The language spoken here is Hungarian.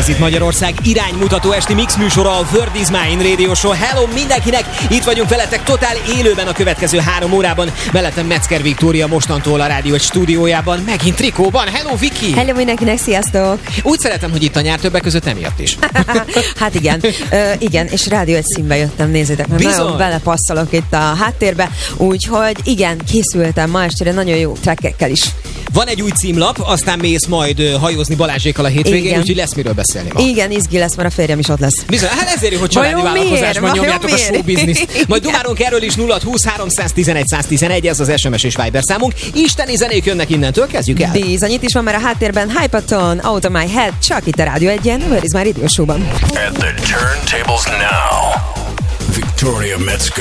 Ez itt Magyarország iránymutató esti mix műsora, a Word is Mine Radio Show. Hello mindenkinek! Itt vagyunk veletek totál élőben a következő 3 órában. Mellettem Metzger Viktória mostantól a rádió egy stúdiójában, megint trikóban. Hello Viki! Hello mindenkinek, sziasztok! Úgy szeretem, hogy itt a nyár többek között emiatt is. Hát igen, igen, és rádió egy színbe jöttem, nézzétek, mert nagyon belepasszolok itt a háttérbe, úgyhogy igen, készültem ma estére nagyon jó trackekkel is. Van egy új címlap, aztán mész majd hajózni Balázsékkal a hétvégén, úgyhogy lesz miről beszélni ma. Igen, izgi lesz, mert a férjem is ott lesz. Bizony, hát ezért jó, hogy családi vállalkozásban nyomjátok a showbizniszt. Majd dumálunk erről is 0-20 311 111, ez az SMS és Viber számunk. Isteni zenék jönnek innentől, kezdjük el. Bizony, itt is van már a háttérben Hypaton, Out of My Head, csak itt a Rádió Egyen, Where is My Radio Show-ban. At the turntables now, Victoria Metzger.